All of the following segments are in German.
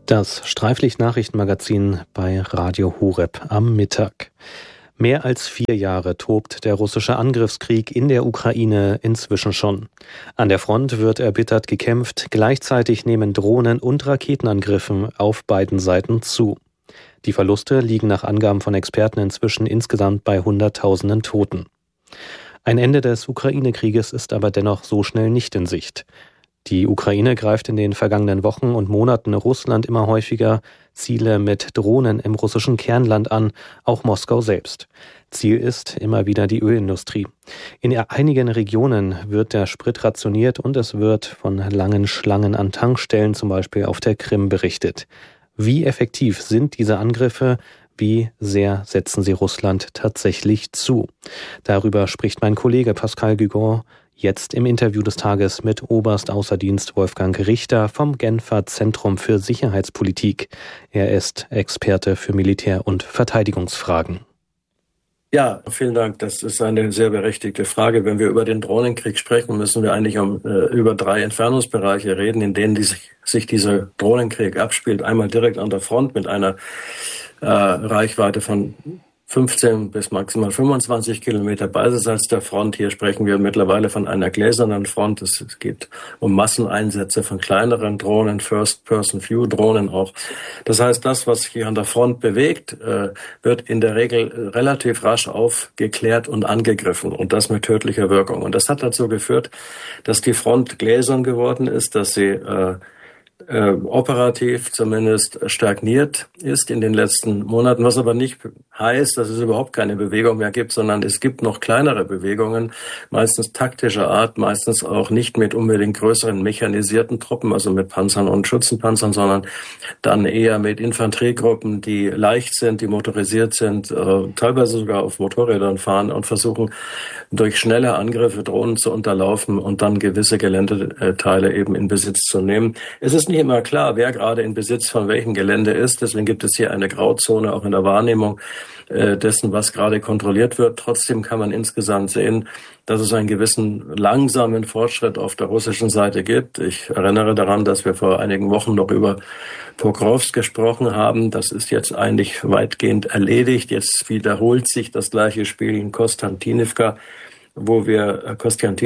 Das Streiflicht-Nachrichtenmagazin bei Radio Horeb am Mittag. Mehr als 4 Jahre tobt der russische Angriffskrieg in der Ukraine inzwischen schon. An der Front wird erbittert gekämpft, gleichzeitig nehmen Drohnen- und Raketenangriffe auf beiden Seiten zu. Die Verluste liegen nach Angaben von Experten inzwischen insgesamt bei Hunderttausenden Toten. Ein Ende des Ukraine-Krieges ist aber dennoch so schnell nicht in Sicht. Die Ukraine greift in den vergangenen Wochen und Monaten Russland immer häufiger Ziele mit Drohnen im russischen Kernland an, auch Moskau selbst. Ziel ist immer wieder die Ölindustrie. In einigen Regionen wird der Sprit rationiert und es wird von langen Schlangen an Tankstellen, zum Beispiel auf der Krim, berichtet. Wie effektiv sind diese Angriffe? Wie sehr setzen sie Russland tatsächlich zu? Darüber spricht mein Kollege Pascal Guigon jetzt im Interview des Tages mit Oberst Außerdienst Wolfgang Richter vom Genfer Zentrum für Sicherheitspolitik. Er ist Experte für Militär- und Verteidigungsfragen. Ja, vielen Dank. Das ist eine sehr berechtigte Frage. Wenn wir über den Drohnenkrieg sprechen, müssen wir eigentlich über 3 Entfernungsbereiche reden, in denen sich dieser Drohnenkrieg abspielt. Einmal direkt an der Front mit einer Reichweite von 15 bis maximal 25 Kilometer beiseits der Front. Hier sprechen wir mittlerweile von einer gläsernen Front. Es geht um Masseneinsätze von kleineren Drohnen, First-Person-View-Drohnen auch. Das heißt, das, was sich hier an der Front bewegt, wird in der Regel relativ rasch aufgeklärt und angegriffen und das mit tödlicher Wirkung. Und das hat dazu geführt, dass die Front gläsern geworden ist, dass sie operativ zumindest stagniert ist in den letzten Monaten, was aber nicht heißt, dass es überhaupt keine Bewegung mehr gibt, sondern es gibt noch kleinere Bewegungen, meistens taktischer Art, meistens auch nicht mit unbedingt größeren mechanisierten Truppen, also mit Panzern und Schützenpanzern, sondern dann eher mit Infanteriegruppen, die leicht sind, die motorisiert sind, teilweise sogar auf Motorrädern fahren und versuchen, durch schnelle Angriffe Drohnen zu unterlaufen und dann gewisse Geländeteile eben in Besitz zu nehmen. Es ist nicht immer klar, wer gerade in Besitz von welchem Gelände ist. Deswegen gibt es hier eine Grauzone auch in der Wahrnehmung dessen, was gerade kontrolliert wird. Trotzdem kann man insgesamt sehen, dass es einen gewissen langsamen Fortschritt auf der russischen Seite gibt. Ich erinnere daran, dass wir vor einigen Wochen noch über Pokrovsk gesprochen haben. Das ist jetzt eigentlich weitgehend erledigt. Jetzt wiederholt sich das gleiche Spiel in Konstantinivka, wo wir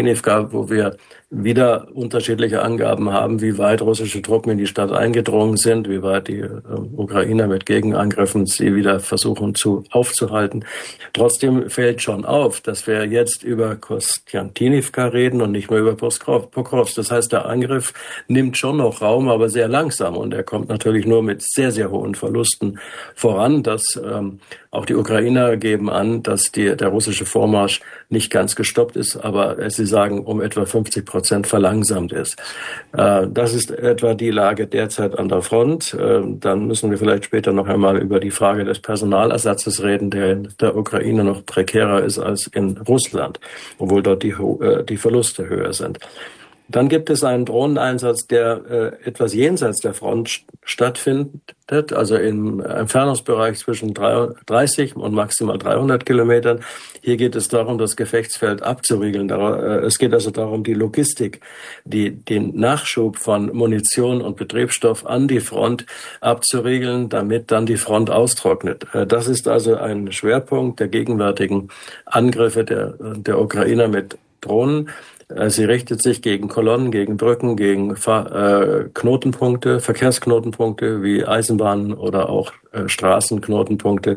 wieder unterschiedliche Angaben haben, wie weit russische Truppen in die Stadt eingedrungen sind, wie weit die Ukrainer mit Gegenangriffen sie wieder versuchen aufzuhalten. Trotzdem fällt schon auf, dass wir jetzt über Konstantinivka reden und nicht mehr über Pokrovsk. Das heißt, der Angriff nimmt schon noch Raum, aber sehr langsam und er kommt natürlich nur mit sehr, sehr hohen Verlusten voran. Auch die Ukrainer geben an, dass der russische Vormarsch nicht ganz gestoppt ist, aber sie sagen, um etwa 50% verlangsamt ist. Das ist etwa die Lage derzeit an der Front. Dann müssen wir vielleicht später noch einmal über die Frage des Personalersatzes reden, der in der Ukraine noch prekärer ist als in Russland, obwohl dort die Verluste höher sind. Dann gibt es einen Drohneneinsatz, der etwas jenseits der Front stattfindet, also im Entfernungsbereich zwischen 30 und maximal 300 Kilometern. Hier geht es darum, das Gefechtsfeld abzuriegeln. Es geht also darum, die Logistik, den Nachschub von Munition und Betriebsstoff an die Front abzuriegeln, damit dann die Front austrocknet. Das ist also ein Schwerpunkt der gegenwärtigen Angriffe der Ukrainer mit Drohnen. Sie richtet sich gegen Kolonnen, gegen Brücken, gegen Knotenpunkte, Verkehrsknotenpunkte wie Eisenbahnen oder auch Straßenknotenpunkte,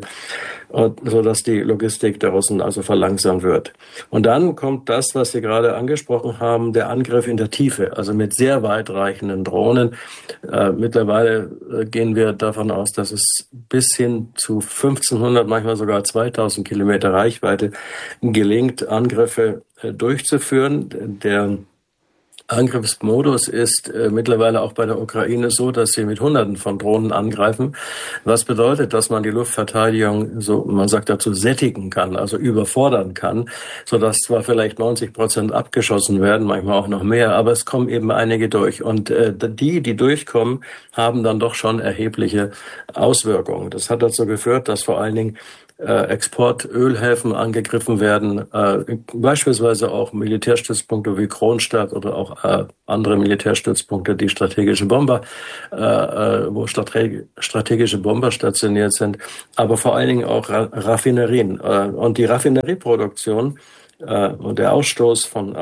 so dass die Logistik der Russen also verlangsamt wird. Und dann kommt das, was Sie gerade angesprochen haben, der Angriff in der Tiefe, also mit sehr weitreichenden Drohnen. Mittlerweile gehen wir davon aus, dass es bis hin zu 1500, manchmal sogar 2000 Kilometer Reichweite gelingt, Angriffe durchzuführen. Der Angriffsmodus ist mittlerweile auch bei der Ukraine so, dass sie mit Hunderten von Drohnen angreifen. Was bedeutet, dass man die Luftverteidigung, so man sagt dazu, sättigen kann, also überfordern kann, sodass zwar vielleicht 90% abgeschossen werden, manchmal auch noch mehr, aber es kommen eben einige durch. Und die durchkommen, haben dann doch schon erhebliche Auswirkungen. Das hat dazu geführt, dass vor allen Dingen Exportölhäfen angegriffen werden, beispielsweise auch Militärstützpunkte wie Kronstadt oder auch andere Militärstützpunkte, die strategische Bomber, wo strategische Bomber stationiert sind, aber vor allen Dingen auch Raffinerien. Und die Raffinerieproduktion und der Ausstoß von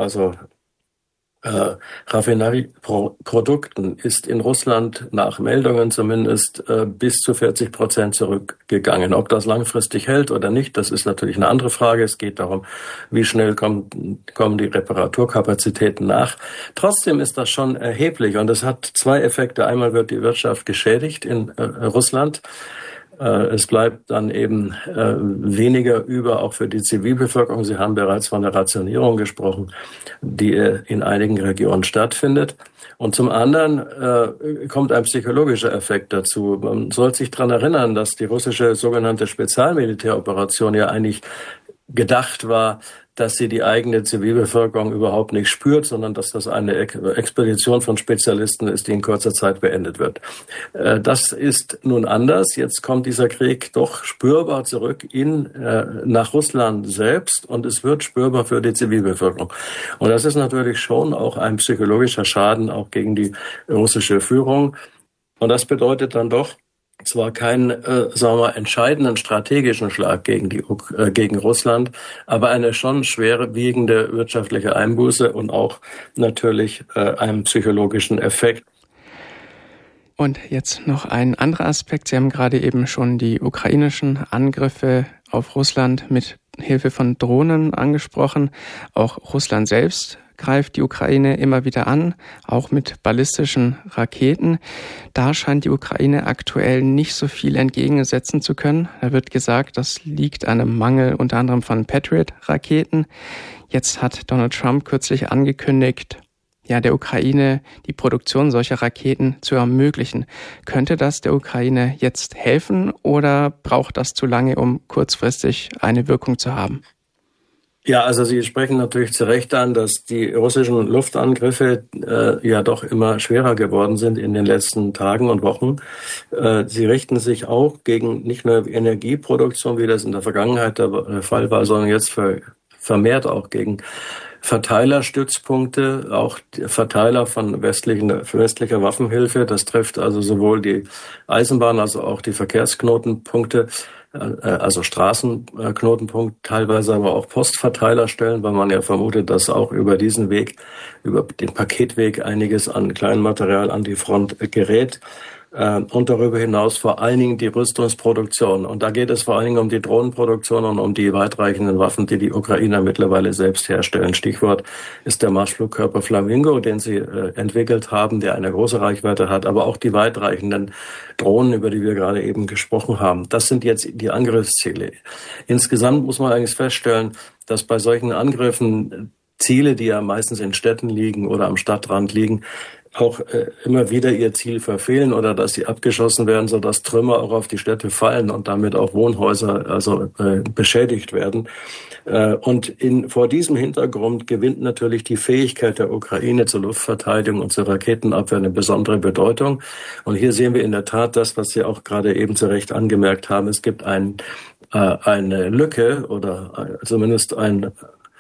Raffinerieprodukten ist in Russland nach Meldungen zumindest bis zu 40% zurückgegangen. Ob das langfristig hält oder nicht, das ist natürlich eine andere Frage. Es geht darum, wie schnell kommen die Reparaturkapazitäten nach. Trotzdem ist das schon erheblich und es hat zwei Effekte. Einmal wird die Wirtschaft geschädigt in Russland. Es bleibt dann eben weniger über, auch für die Zivilbevölkerung. Sie haben bereits von der Rationierung gesprochen, die in einigen Regionen stattfindet. Und zum anderen kommt ein psychologischer Effekt dazu. Man soll sich daran erinnern, dass die russische sogenannte Spezialmilitäroperation ja eigentlich gedacht war, dass sie die eigene Zivilbevölkerung überhaupt nicht spürt, sondern dass das eine Expedition von Spezialisten ist, die in kurzer Zeit beendet wird. Das ist nun anders. Jetzt kommt dieser Krieg doch spürbar zurück nach Russland selbst und es wird spürbar für die Zivilbevölkerung. Und das ist natürlich schon auch ein psychologischer Schaden auch gegen die russische Führung. Und das bedeutet dann doch zwar keinen, entscheidenden strategischen Schlag gegen Russland, aber eine schon schwerwiegende wirtschaftliche Einbuße und auch natürlich einen psychologischen Effekt. Und jetzt noch ein anderer Aspekt. Sie haben gerade eben schon die ukrainischen Angriffe auf Russland mit Hilfe von Drohnen angesprochen. Auch Russland selbst greift die Ukraine immer wieder an, auch mit ballistischen Raketen. Da scheint die Ukraine aktuell nicht so viel entgegensetzen zu können. Da wird gesagt, das liegt an einem Mangel unter anderem von Patriot-Raketen. Jetzt hat Donald Trump kürzlich angekündigt, der Ukraine die Produktion solcher Raketen zu ermöglichen. Könnte das der Ukraine jetzt helfen oder braucht das zu lange, um kurzfristig eine Wirkung zu haben? Ja, also Sie sprechen natürlich zu Recht an, dass die russischen Luftangriffe ja doch immer schwerer geworden sind in den letzten Tagen und Wochen. Sie richten sich auch gegen nicht nur Energieproduktion, wie das in der Vergangenheit der Fall war, sondern jetzt vermehrt auch gegen Verteilerstützpunkte, auch Verteiler von westlicher Waffenhilfe. Das trifft also sowohl die Eisenbahn als auch die Verkehrsknotenpunkte, also Straßenknotenpunkt, teilweise aber auch Postverteilerstellen, weil man ja vermutet, dass auch über diesen Weg, über den Paketweg einiges an Kleinmaterial an die Front gerät. Und darüber hinaus vor allen Dingen die Rüstungsproduktion. Und da geht es vor allen Dingen um die Drohnenproduktion und um die weitreichenden Waffen, die die Ukrainer mittlerweile selbst herstellen. Stichwort ist der Marschflugkörper Flamingo, den sie entwickelt haben, der eine große Reichweite hat, aber auch die weitreichenden Drohnen, über die wir gerade eben gesprochen haben. Das sind jetzt die Angriffsziele. Insgesamt muss man eigentlich feststellen, dass bei solchen Angriffen Ziele, die ja meistens in Städten liegen oder am Stadtrand liegen, auch immer wieder ihr Ziel verfehlen oder dass sie abgeschossen werden, sodass Trümmer auch auf die Städte fallen und damit auch Wohnhäuser beschädigt werden. Und vor diesem Hintergrund gewinnt natürlich die Fähigkeit der Ukraine zur Luftverteidigung und zur Raketenabwehr eine besondere Bedeutung. Und hier sehen wir in der Tat das, was Sie auch gerade eben zu Recht angemerkt haben. Es gibt eine Lücke oder zumindest eine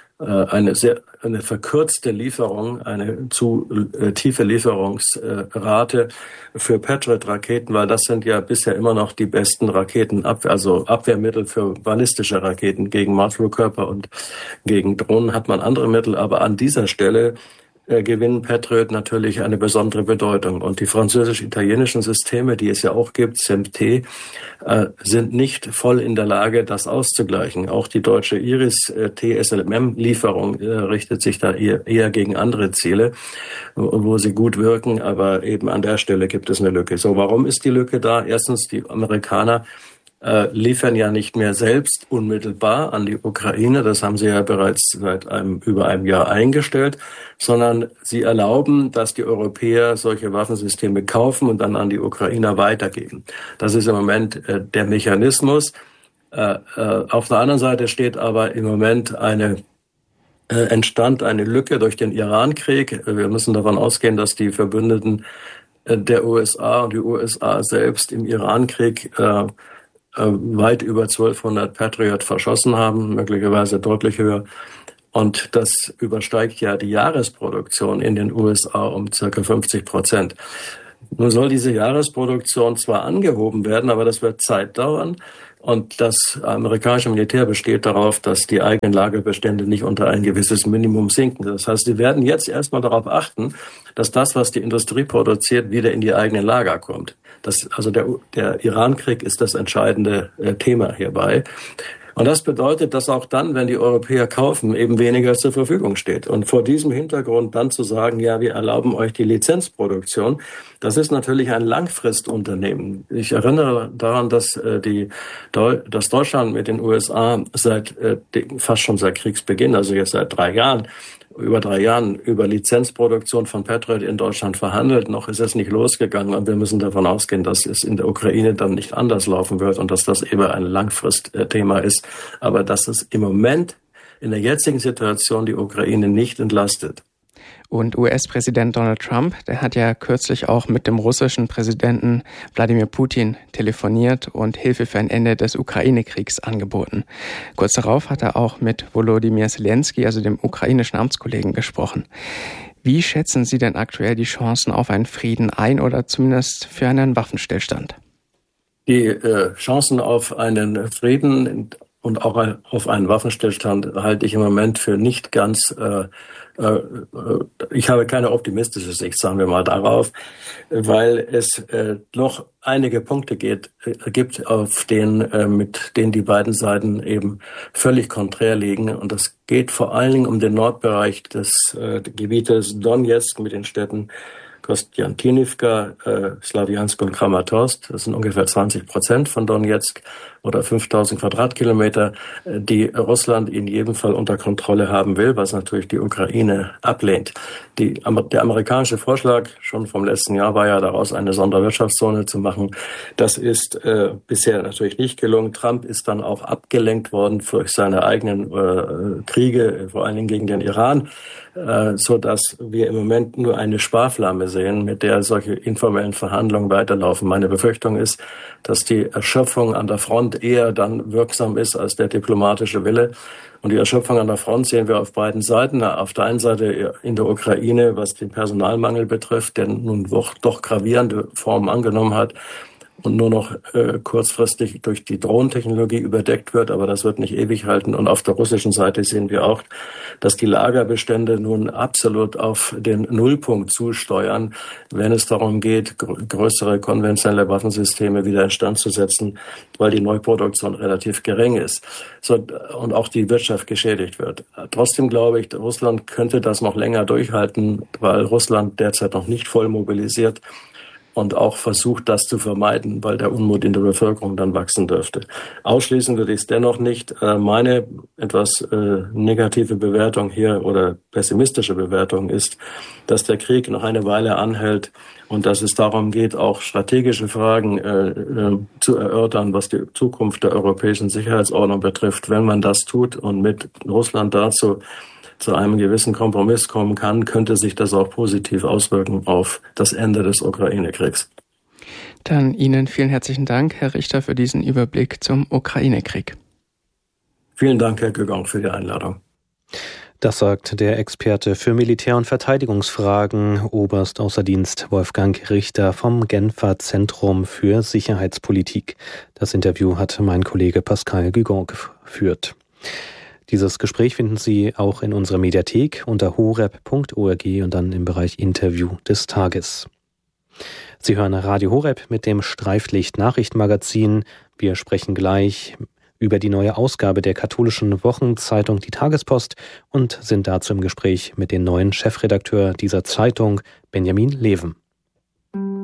verkürzte Lieferung, eine zu tiefe Lieferungsrate für Patriot-Raketen, weil das sind ja bisher immer noch die besten Abwehrmittel für ballistische Raketen. Gegen Marschflugkörper und gegen Drohnen hat man andere Mittel, aber an dieser Stelle gewinnen Patriot natürlich eine besondere Bedeutung. Und die französisch-italienischen Systeme, die es ja auch gibt, CMT, sind nicht voll in der Lage, das auszugleichen. Auch die deutsche Iris-T-SLM-Lieferung richtet sich da eher gegen andere Ziele, wo sie gut wirken, aber eben an der Stelle gibt es eine Lücke. So, warum ist die Lücke da? Erstens, die Amerikaner liefern ja nicht mehr selbst unmittelbar an die Ukraine, das haben sie ja bereits seit über einem Jahr eingestellt, sondern sie erlauben, dass die Europäer solche Waffensysteme kaufen und dann an die Ukrainer weitergeben. Das ist im Moment der Mechanismus. Auf der anderen Seite steht aber im Moment entstand eine Lücke durch den Iran-Krieg. Wir müssen davon ausgehen, dass die Verbündeten der USA und die USA selbst im Iran-Krieg weit über 1200 Patriot verschossen haben, möglicherweise deutlich höher. Und das übersteigt ja die Jahresproduktion in den USA um circa 50%. Nun soll diese Jahresproduktion zwar angehoben werden, aber das wird Zeit dauern. Und das amerikanische Militär besteht darauf, dass die eigenen Lagerbestände nicht unter ein gewisses Minimum sinken. Das heißt, sie werden jetzt erstmal darauf achten, dass das, was die Industrie produziert, wieder in die eigenen Lager kommt. Also der Iran-Krieg ist das entscheidende Thema hierbei. Und das bedeutet, dass auch dann, wenn die Europäer kaufen, eben weniger zur Verfügung steht. Und vor diesem Hintergrund dann zu sagen, ja, wir erlauben euch die Lizenzproduktion, das ist natürlich ein Langfristunternehmen. Ich erinnere daran, dass Deutschland mit den USA fast schon seit Kriegsbeginn, also jetzt seit über 3 Jahren über Lizenzproduktion von Patriot in Deutschland verhandelt. Noch ist es nicht losgegangen und wir müssen davon ausgehen, dass es in der Ukraine dann nicht anders laufen wird und dass das eben ein Langfristthema ist. Aber dass es im Moment in der jetzigen Situation die Ukraine nicht entlastet. Und US-Präsident Donald Trump, der hat ja kürzlich auch mit dem russischen Präsidenten Wladimir Putin telefoniert und Hilfe für ein Ende des Ukraine-Kriegs angeboten. Kurz darauf hat er auch mit Volodymyr Zelensky, also dem ukrainischen Amtskollegen, gesprochen. Wie schätzen Sie denn aktuell die Chancen auf einen Frieden ein oder zumindest für einen Waffenstillstand? Die Chancen auf einen Frieden und auch auf einen Waffenstillstand halte ich im Moment für nicht ganz, ich habe keine optimistische Sicht, sagen wir mal darauf, weil es noch einige Punkte gibt, mit denen die beiden Seiten eben völlig konträr liegen. Und das geht vor allen Dingen um den Nordbereich des Gebietes Donezk mit den Städten Kostjantinivka, Slawiansk und Kramatorsk. Das sind ungefähr 20% von Donezk oder 5000 Quadratkilometer, die Russland in jedem Fall unter Kontrolle haben will, was natürlich die Ukraine ablehnt. Der amerikanische Vorschlag schon vom letzten Jahr war ja daraus, eine Sonderwirtschaftszone zu machen. Das ist bisher natürlich nicht gelungen. Trump ist dann auch abgelenkt worden durch seine eigenen Kriege, vor allen Dingen gegen den Iran, so dass wir im Moment nur eine Sparflamme sehen, mit der solche informellen Verhandlungen weiterlaufen. Meine Befürchtung ist, dass die Erschöpfung an der Front eher dann wirksam ist als der diplomatische Wille. Und die Erschöpfung an der Front sehen wir auf beiden Seiten. Auf der einen Seite in der Ukraine, was den Personalmangel betrifft, der nun doch gravierende Formen angenommen hat und nur noch kurzfristig durch die Drohnentechnologie überdeckt wird, aber das wird nicht ewig halten. Und auf der russischen Seite sehen wir auch, dass die Lagerbestände nun absolut auf den Nullpunkt zusteuern, wenn es darum geht, größere konventionelle Waffensysteme wieder instand zu setzen, weil die Neuproduktion relativ gering ist und auch die Wirtschaft geschädigt wird. Trotzdem glaube ich, Russland könnte das noch länger durchhalten, weil Russland derzeit noch nicht voll mobilisiert und auch versucht, das zu vermeiden, weil der Unmut in der Bevölkerung dann wachsen dürfte. Ausschließen würde ich es dennoch nicht. Meine etwas negative Bewertung hier oder pessimistische Bewertung ist, dass der Krieg noch eine Weile anhält und dass es darum geht, auch strategische Fragen zu erörtern, was die Zukunft der europäischen Sicherheitsordnung betrifft. Wenn man das tut und mit Russland dazu zu einem gewissen Kompromiss kommen kann, könnte sich das auch positiv auswirken auf das Ende des Ukraine-Kriegs. Dann Ihnen vielen herzlichen Dank, Herr Richter, für diesen Überblick zum Ukraine-Krieg. Vielen Dank, Herr Gögang, für die Einladung. Das sagt der Experte für Militär- und Verteidigungsfragen, Oberst außer Dienst Wolfgang Richter vom Genfer Zentrum für Sicherheitspolitik. Das Interview hat mein Kollege Pascal Guigon geführt. Dieses Gespräch finden Sie auch in unserer Mediathek unter horeb.org und dann im Bereich Interview des Tages. Sie hören Radio Horeb mit dem Streiflicht-Nachrichtenmagazin. Wir sprechen gleich über die neue Ausgabe der katholischen Wochenzeitung Die Tagespost und sind dazu im Gespräch mit dem neuen Chefredakteur dieser Zeitung, Benjamin Leven.